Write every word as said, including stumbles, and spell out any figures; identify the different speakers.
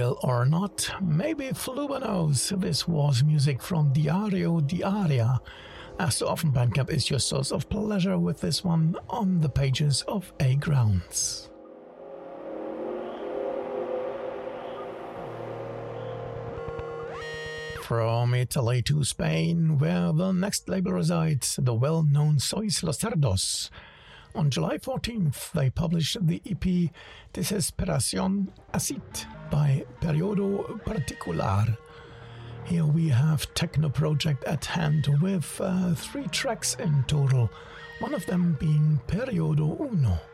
Speaker 1: Real or not, maybe Fluba knows. This was music from Diario Diaria. As so often, Bandcamp is your source of pleasure with this one on the pages of A Grounds. From Italy to Spain, where the next label resides, the well-known Sois Los Cerdos. On July fourteenth, they published the E P Desesperación Acid by Periodo Particular. Here we have techno project at hand with uh, three tracks in total, one of them being Periodo Uno.